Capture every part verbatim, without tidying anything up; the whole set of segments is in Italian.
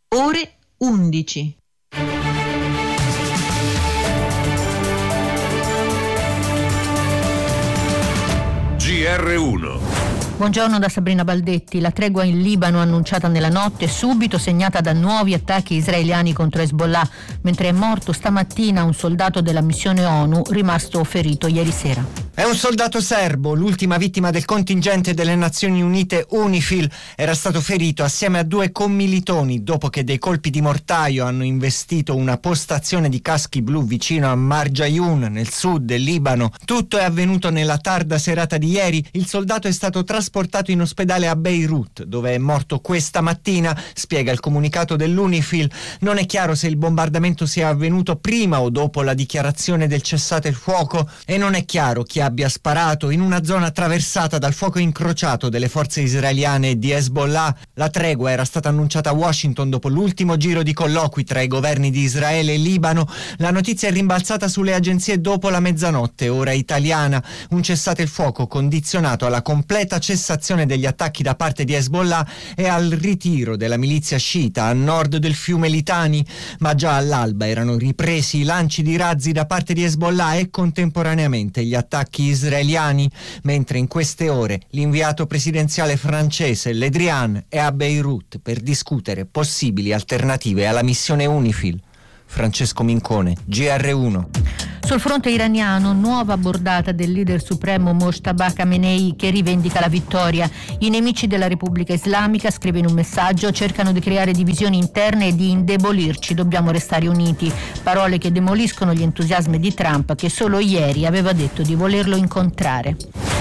Ore undici. G R uno. Buongiorno da Sabrina Baldetti. La tregua in Libano annunciata nella notte è subito segnata da nuovi attacchi israeliani contro Hezbollah, mentre è morto stamattina un soldato della missione ONU rimasto ferito ieri sera. È un soldato serbo, l'ultima vittima del contingente delle Nazioni Unite UNIFIL. Era stato ferito assieme a due commilitoni dopo che dei colpi di mortaio hanno investito una postazione di caschi blu vicino a Marjayoun, nel sud del Libano. Tutto è avvenuto nella tarda serata di ieri. Il soldato è stato trasportato in ospedale a Beirut, dove è morto questa mattina, spiega il comunicato dell'UNIFIL. Non è chiaro se il bombardamento sia avvenuto prima o dopo la dichiarazione del cessate il fuoco e non è chiaro chi abbia sparato in una zona attraversata dal fuoco incrociato delle forze israeliane e di Hezbollah. La tregua era stata annunciata a Washington dopo l'ultimo giro di colloqui tra i governi di Israele e Libano. La notizia è rimbalzata sulle agenzie dopo la mezzanotte, ora italiana. Un cessate il fuoco condizionato alla completa cessazione degli attacchi da parte di Hezbollah e al ritiro della milizia sciita a nord del fiume Litani. Ma già all'alba erano ripresi i lanci di razzi da parte di Hezbollah e contemporaneamente gli attacchi israeliani, mentre in queste ore l'inviato presidenziale francese Le Drian è a Beirut per discutere possibili alternative alla missione UNIFIL. Francesco Mincone, G R uno. Sul fronte iraniano, nuova bordata del leader supremo Mojtaba Khamenei che rivendica la vittoria. I nemici della Repubblica Islamica, scrive in un messaggio, cercano di creare divisioni interne e di indebolirci. Dobbiamo restare uniti. Parole che demoliscono gli entusiasmi di Trump, che solo ieri aveva detto di volerlo incontrare.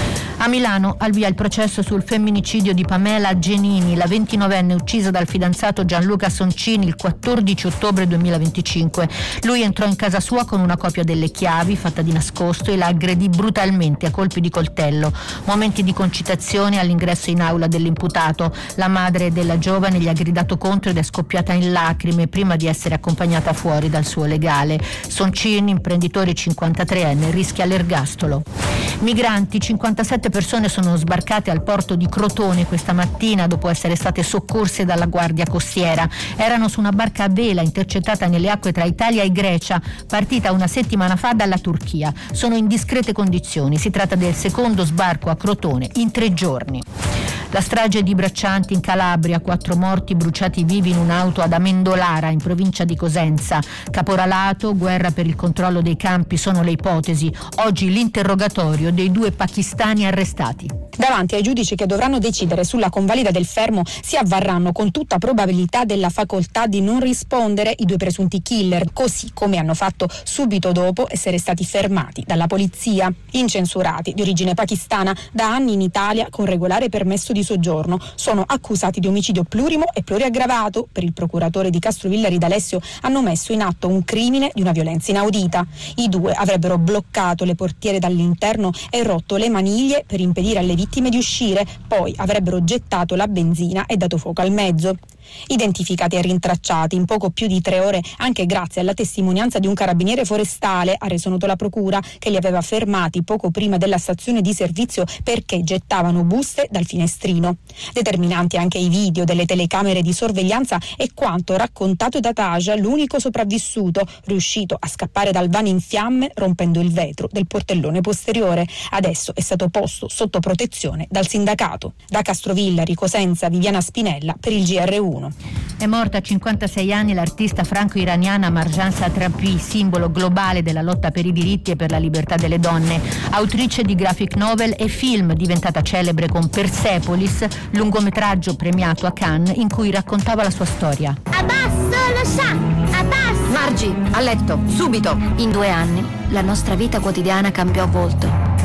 A Milano al via il processo sul femminicidio di Pamela Genini, la ventinovenne uccisa dal fidanzato Gianluca Soncini il quattordici ottobre duemilaventicinque. Lui entrò in casa sua con una copia delle chiavi fatta di nascosto e la aggredì brutalmente a colpi di coltello. Momenti di concitazione all'ingresso in aula dell'imputato. La madre della giovane gli ha gridato contro ed è scoppiata in lacrime prima di essere accompagnata fuori dal suo legale. Soncini, imprenditore cinquantatreenne, rischia l'ergastolo. Migranti, cinquantasette persone sono sbarcate al porto di Crotone questa mattina dopo essere state soccorse dalla Guardia Costiera. Erano su una barca a vela intercettata nelle acque tra Italia e Grecia, partita una settimana fa dalla Turchia. Sono in discrete condizioni. Si tratta del secondo sbarco a Crotone in tre giorni. La strage di Braccianti in Calabria, quattro morti bruciati vivi in un'auto ad Amendolara in provincia di Cosenza. Caporalato, guerra per il controllo dei campi sono le ipotesi. Oggi l'interrogatorio dei due pakistani arrestati. Davanti ai giudici che dovranno decidere sulla convalida del fermo si avvarranno con tutta probabilità della facoltà di non rispondere i due presunti killer, così come hanno fatto subito dopo essere stati fermati dalla polizia. Incensurati, di origine pakistana, da anni in Italia con regolare permesso di soggiorno, sono accusati di omicidio plurimo e pluriaggravato. Per il procuratore di Castrovillari D'Alessio hanno messo in atto un crimine di una violenza inaudita. I due avrebbero bloccato le portiere dall'interno e rotto le maniglie per impedire alle vittime di uscire, poi avrebbero gettato la benzina e dato fuoco al mezzo. Identificati e rintracciati in poco più di tre ore anche grazie alla testimonianza di un carabiniere forestale, ha reso noto la procura, che li aveva fermati poco prima della stazione di servizio perché gettavano buste dal finestrino. Determinanti anche i video delle telecamere di sorveglianza e quanto raccontato da Taja, l'unico sopravvissuto, riuscito a scappare dal van in fiamme rompendo il vetro del portellone posteriore. Adesso è stato posto sotto protezione dal sindacato. Da Castrovillari, Cosenza, Viviana Spinella per il G R uno. È morta a cinquantasei anni l'artista franco-iraniana Marjan Satrapi, simbolo globale della lotta per i diritti e per la libertà delle donne. Autrice di graphic novel e film, diventata celebre con Persepolis, lungometraggio premiato a Cannes in cui raccontava la sua storia. Abbasso lo sa! Abbasso! Margie, a letto, subito! In due anni la nostra vita quotidiana cambiò volto.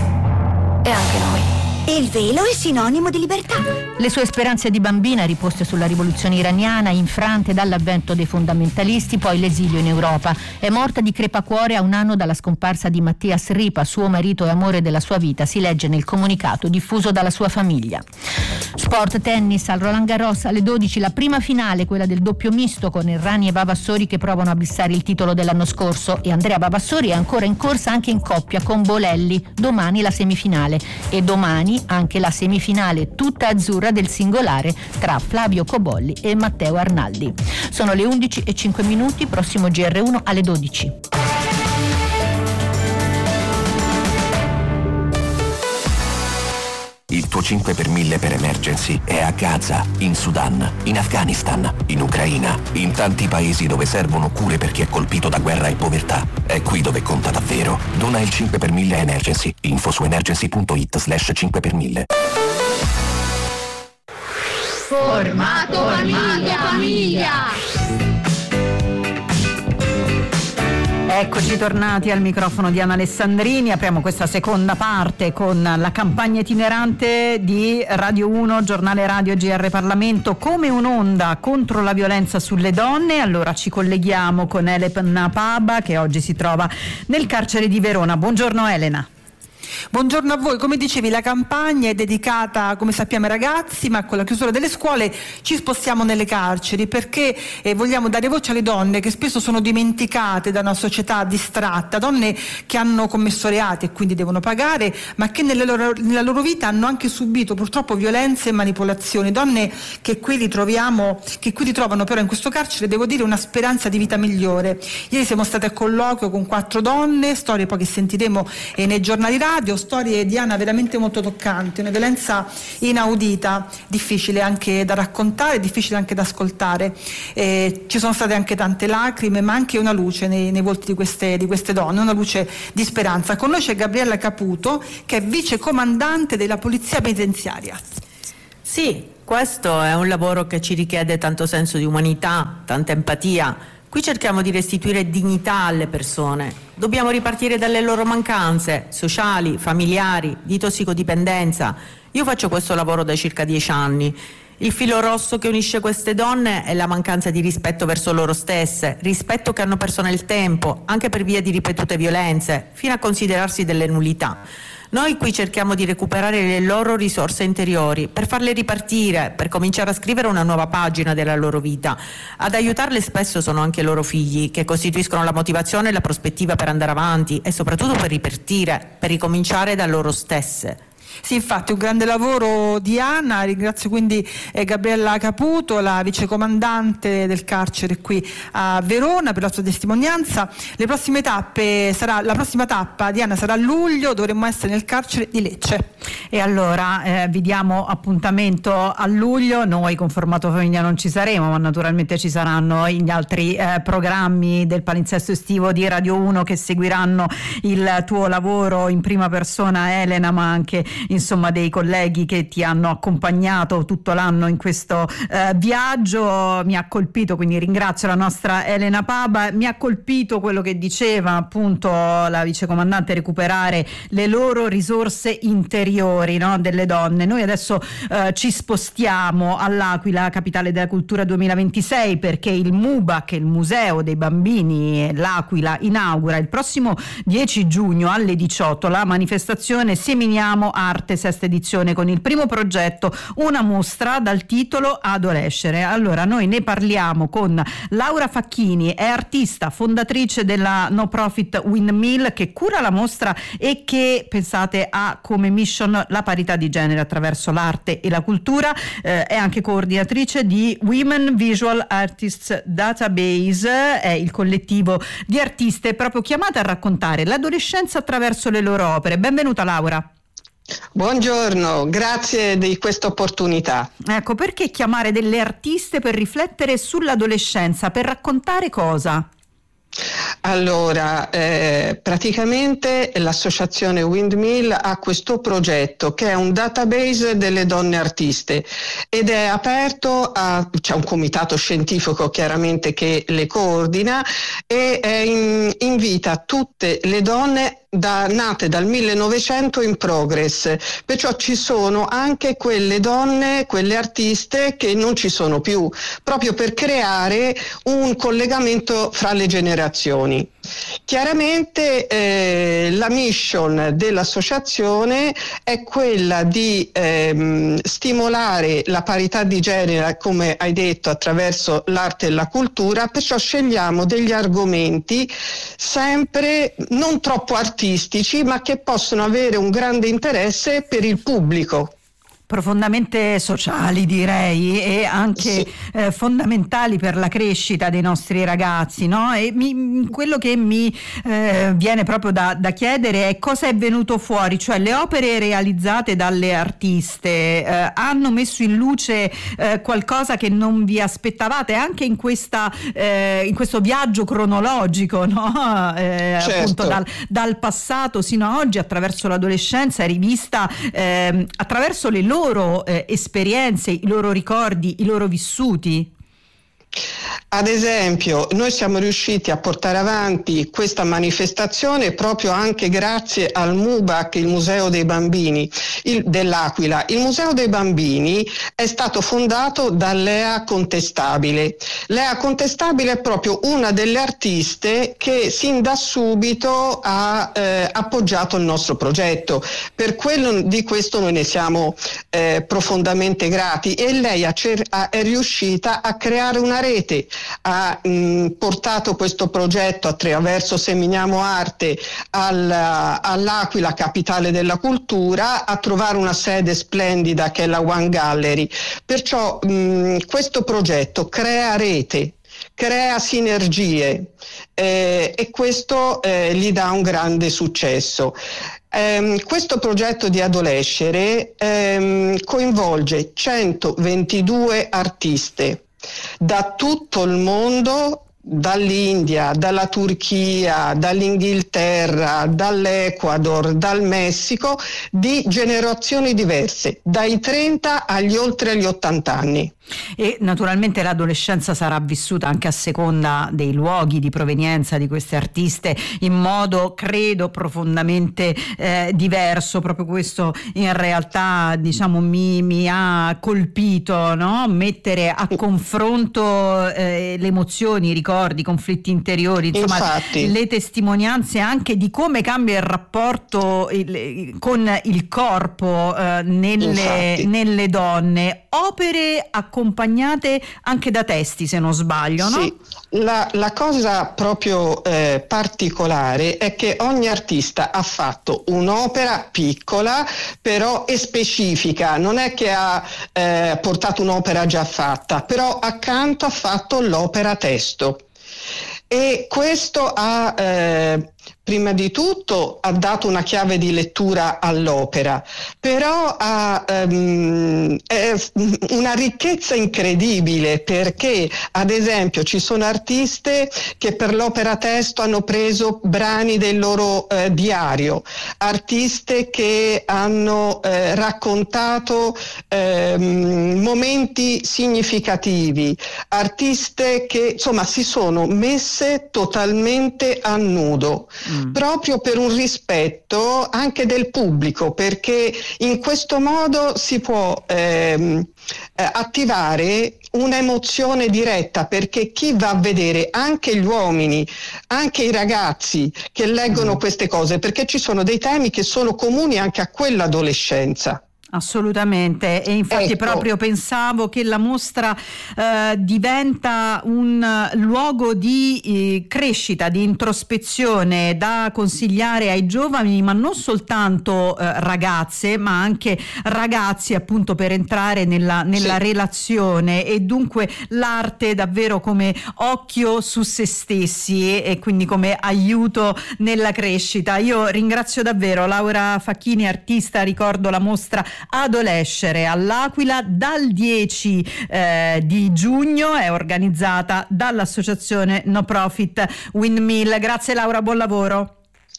E anche noi. Il velo è sinonimo di libertà. Le sue speranze di bambina riposte sulla rivoluzione iraniana, infrante dall'avvento dei fondamentalisti, poi l'esilio in Europa. È morta di crepacuore a un anno dalla scomparsa di Mattias Ripa, suo marito e amore della sua vita, si legge nel comunicato diffuso dalla sua famiglia. Sport, tennis, al Roland Garros alle dodici la prima finale, quella del doppio misto con Errani e Vavassori che provano a bissare il titolo dell'anno scorso, e Andrea Vavassori è ancora in corsa anche in coppia con Bolelli. Domani la semifinale e domani domani anche la semifinale tutta azzurra del singolare tra Flavio Cobolli e Matteo Arnaldi. Sono le undici e cinque minuti, prossimo G R uno alle dodici. Il tuo cinque per mille per emergency è a Gaza, in Sudan, in Afghanistan, in Ucraina, in tanti paesi dove servono cure per chi è colpito da guerra e povertà. È qui dove conta davvero. Dona il cinque per mille a Emergency. Info su emergency punto it slash cinque per mille. Formato famiglia, famiglia. Eccoci tornati al microfono di Anna Alessandrini. Apriamo questa seconda parte con la campagna itinerante di Radio uno, giornale radio G R Parlamento, come un'onda contro la violenza sulle donne. Allora ci colleghiamo con Elena Paba, che oggi si trova nel carcere di Verona. Buongiorno Elena. Buongiorno a voi. Come dicevi, la campagna è dedicata, come sappiamo, ai ragazzi, ma con la chiusura delle scuole ci spostiamo nelle carceri perché eh, vogliamo dare voce alle donne che spesso sono dimenticate da una società distratta, donne che hanno commesso reati e quindi devono pagare, ma che nelle loro, nella loro vita hanno anche subito purtroppo violenze e manipolazioni, donne che qui ritroviamo, che qui ritrovano però in questo carcere, devo dire, una speranza di vita migliore. Ieri siamo state a colloquio con quattro donne, storie poi che sentiremo eh, nei giornali radio, storie, Diana, veramente molto toccanti, una violenza inaudita, difficile anche da raccontare, difficile anche da ascoltare. Eh, ci sono state anche tante lacrime, ma anche una luce nei, nei volti di queste, di queste donne, una luce di speranza. Con noi c'è Gabriella Caputo, che è vice comandante della Polizia Penitenziaria. Sì, questo è un lavoro che ci richiede tanto senso di umanità, tanta empatia. Qui cerchiamo di restituire dignità alle persone. Dobbiamo ripartire dalle loro mancanze sociali, familiari, di tossicodipendenza. Io faccio questo lavoro da circa dieci anni. Il filo rosso che unisce queste donne è la mancanza di rispetto verso loro stesse, rispetto che hanno perso nel tempo, anche per via di ripetute violenze, fino a considerarsi delle nullità. Noi qui cerchiamo di recuperare le loro risorse interiori per farle ripartire, per cominciare a scrivere una nuova pagina della loro vita. Ad aiutarle spesso sono anche i loro figli, che costituiscono la motivazione e la prospettiva per andare avanti e soprattutto per ripartire, per ricominciare da loro stesse. Sì, infatti un grande lavoro di Anna. Ringrazio quindi eh, Gabriella Caputo, la vicecomandante del carcere qui a Verona, per la sua testimonianza. Le prossime tappe sarà, la prossima tappa di Anna sarà a luglio, dovremmo essere nel carcere di Lecce. E allora eh, vi diamo appuntamento a luglio. Noi con Formato Famiglia non ci saremo, ma naturalmente ci saranno gli altri eh, programmi del palinsesto estivo di Radio uno che seguiranno il tuo lavoro in prima persona, Elena, ma anche insomma dei colleghi che ti hanno accompagnato tutto l'anno in questo eh, viaggio. Mi ha colpito, quindi ringrazio la nostra Elena Paba, mi ha colpito quello che diceva appunto la vicecomandante, recuperare le loro risorse interiori, no, delle donne. Noi adesso eh, ci spostiamo all'Aquila, capitale della cultura duemilaventisei, perché il MUBAC, il Museo dei Bambini L'Aquila, inaugura il prossimo dieci giugno alle diciotto la manifestazione Seminiamo Arte, sesta edizione, con il primo progetto, una mostra dal titolo Adolescere. Allora noi ne parliamo con Laura Facchini, è artista, fondatrice della no profit Windmill, che cura la mostra e che, pensate, ha come mission la parità di genere attraverso l'arte e la cultura. Eh, è anche coordinatrice di Women Visual Artists Database, è il collettivo di artiste proprio chiamate a raccontare l'adolescenza attraverso le loro opere. Benvenuta Laura. Buongiorno, grazie di questa opportunità. Ecco, perché chiamare delle artiste per riflettere sull'adolescenza, per raccontare cosa? Allora, eh, praticamente l'associazione Windmill ha questo progetto che è un database delle donne artiste ed è aperto a, c'è un comitato scientifico chiaramente che le coordina e è in, invita tutte le donne Da, nate dal millenovecento in progress, perciò ci sono anche quelle donne, quelle artiste che non ci sono più, proprio per creare un collegamento fra le generazioni. Chiaramente eh, la mission dell'associazione è quella di ehm, stimolare la parità di genere, come hai detto, attraverso l'arte e la cultura, perciò scegliamo degli argomenti sempre non troppo artistici, ma che possono avere un grande interesse per il pubblico. Profondamente sociali, direi, e anche sì. eh, fondamentali per la crescita dei nostri ragazzi, no? E mi, quello che mi eh, viene proprio da, da chiedere è cosa è venuto fuori, cioè le opere realizzate dalle artiste eh, hanno messo in luce eh, qualcosa che non vi aspettavate anche in questa eh, in questo viaggio cronologico, no? Eh, certo. Appunto dal, dal passato sino a oggi, attraverso l'adolescenza, rivista eh, attraverso le loro loro eh, esperienze, i loro ricordi, i loro vissuti. Ad esempio, noi siamo riusciti a portare avanti questa manifestazione proprio anche grazie al MUBAC, il Museo dei Bambini il, dell'Aquila. Il Museo dei Bambini è stato fondato da Lea Contestabile. Lea Contestabile è proprio una delle artiste che sin da subito ha eh, appoggiato il nostro progetto. Per quello di questo noi ne siamo eh, profondamente grati, e lei ha cer- ha, è riuscita a creare una rete. Ha mh, portato questo progetto attraverso Seminiamo Arte al, all'Aquila, capitale della cultura, a trovare una sede splendida che è la One Gallery. Perciò mh, questo progetto crea rete, crea sinergie eh, e questo eh, gli dà un grande successo. Um, questo progetto di Adolescere um, coinvolge centoventidue artiste da tutto il mondo, dall'India, dalla Turchia, dall'Inghilterra, dall'Ecuador, dal Messico, di generazioni diverse, dai trenta agli oltre agli ottanta anni. E naturalmente l'adolescenza sarà vissuta anche a seconda dei luoghi di provenienza di queste artiste in modo, credo, profondamente eh, diverso. Proprio questo in realtà, diciamo, mi, mi ha colpito, no? Mettere a confronto eh, le emozioni, i ricordi, i conflitti interiori, insomma. Infatti, le testimonianze anche di come cambia il rapporto il, con il corpo eh, nelle, nelle donne. Opere accompagnate anche da testi, se non sbaglio, no? Sì, la, la cosa proprio eh, particolare è che ogni artista ha fatto un'opera piccola, però è specifica, non è che ha eh, portato un'opera già fatta, però accanto ha fatto l'opera testo. E questo ha eh, prima di tutto ha dato una chiave di lettura all'opera, però ha um, una ricchezza incredibile, perché ad esempio ci sono artiste che per l'opera testo hanno preso brani del loro eh, diario, artiste che hanno eh, raccontato eh, momenti significativi, artiste che insomma si sono messe totalmente a nudo. Mm. Proprio per un rispetto anche del pubblico, perché in questo modo si può ehm, eh, attivare un'emozione diretta, perché chi va a vedere, anche gli uomini, anche i ragazzi che leggono mm. queste cose, perché ci sono dei temi che sono comuni anche a quell'adolescenza. Assolutamente, e infatti ecco. proprio pensavo che la mostra eh, diventa un luogo di eh, crescita, di introspezione da consigliare ai giovani, ma non soltanto eh, ragazze, ma anche ragazzi, appunto, per entrare nella, nella sì. relazione, e dunque l'arte davvero come occhio su se stessi e, e quindi come aiuto nella crescita. Io ringrazio davvero Laura Facchini, artista, ricordo la mostra Adolescere all'Aquila dal dieci eh, di giugno, è organizzata dall'associazione no profit Windmill. Grazie Laura, buon lavoro.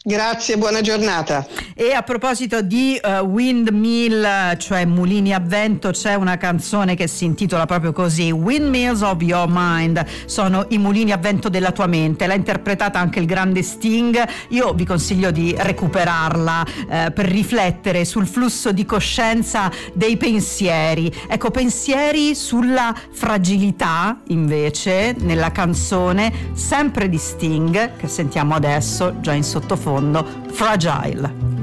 Grazie, buona giornata. E a proposito di uh, windmill, cioè mulini a vento, c'è una canzone che si intitola proprio così, Windmills of Your Mind, sono i mulini a vento della tua mente. L'ha interpretata anche il grande Sting. Io vi consiglio di recuperarla eh, per riflettere sul flusso di coscienza dei pensieri. Ecco, pensieri sulla fragilità invece nella canzone sempre di Sting che sentiamo adesso già in sottofondo, Fragile.